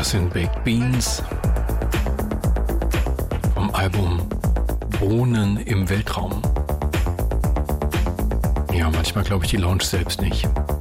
Das sind Baked Beans vom Album Wohnen im Weltraum. Ja, manchmal glaube ich die Lounge selbst nicht.